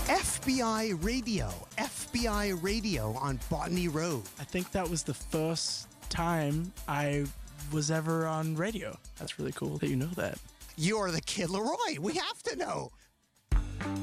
FBI Radio on Botany Road. I think that was the first time I was ever on radio. That's really cool that you know that. You're the Kid Leroy. We have to know.